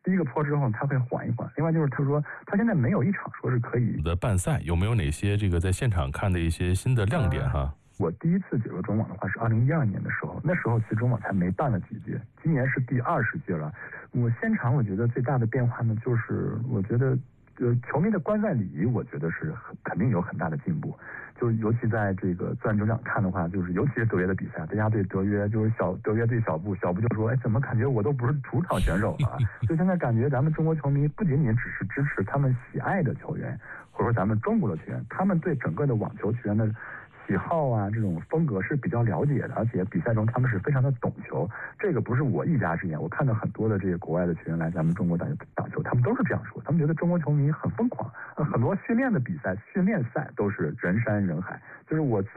第一个坡之后他会缓一缓，另外就是他说他现在没有一场说是可以的办赛，有没有哪些这个在现场看的一些新的亮点哈？ 我第一次解说中网的话是2012年的时候，那时候其实中网才没办了几届，今年是第20届了。我现场我觉得最大的变化呢，就是我觉得球迷的观赛礼仪，我觉得是肯定有很大的进步。就是尤其在这个自然球场看的话，就是尤其是德约的比赛，大家对德约就是德约对小布，小布就说，哎，怎么感觉我都不是主场选手了？就现在感觉咱们中国球迷不仅仅只是支持他们喜爱的球员，或者说咱们中国的球员，他们对整个的网球球员的喜好啊，这种风格是比较了解的，而且比赛中他们是非常的懂球。这个不是我一家之言，我看到很多的这些国外的球员来咱们中国打球，他们都是这样说，他们觉得中国球迷很疯狂，很多训练的比赛、训练赛都是人山人海。就是我